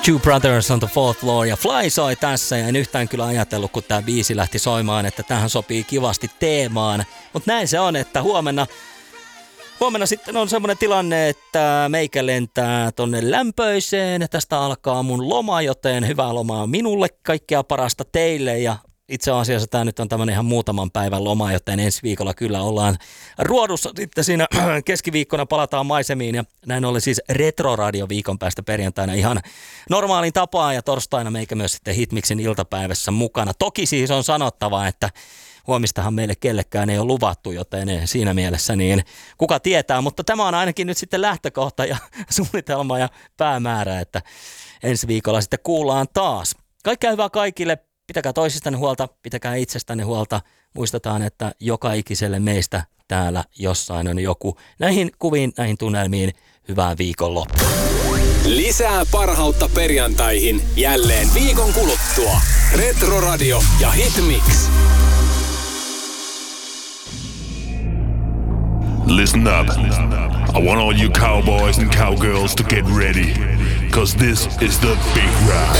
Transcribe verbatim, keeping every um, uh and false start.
Two Brothers on the Fourth Floor ja Fly soi tässä ja en yhtään kyllä ajatellut, kun tää biisi lähti soimaan, että tähän sopii kivasti teemaan. Mutta näin se on, että huomenna, huomenna sitten on semmoinen tilanne, että meikä lentää tonne lämpöiseen. Tästä alkaa mun loma, joten hyvää lomaa minulle, kaikkea parasta teille ja itse asiassa tämä nyt on tämmöinen ihan muutaman päivän loma, joten ensi viikolla kyllä ollaan ruodussa. Sitten siinä keskiviikkona palataan maisemiin ja näin ollen siis Retroradio viikon päästä perjantaina ihan normaalin tapaan ja torstaina meikä myös sitten Hitmixin iltapäivässä mukana. Toki siis on sanottava, että huomistahan meille kellekään ei ole luvattu, joten siinä mielessä niin kuka tietää, mutta tämä on ainakin nyt sitten lähtökohta ja suunnitelma ja päämäärä, että ensi viikolla sitten kuullaan taas. Kaikkea hyvää kaikille. Pitäkää toisistanne huolta, pitäkää itsestänne huolta. Muistetaan, että joka ikiselle meistä täällä jossain on joku. Näihin kuviin, näihin tunnelmiin, hyvää viikonloppua. Lisää parhautta perjantaihin jälleen viikon kuluttua. Retroradio ja Hitmix. Listen up. I want all you cowboys and cowgirls to get ready. Cause this is the big ride.